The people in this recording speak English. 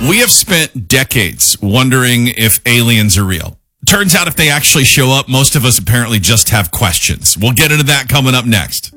We have spent decades wondering if aliens are real. Turns out if they actually show up, most of us apparently just have questions. We'll get into that coming up next.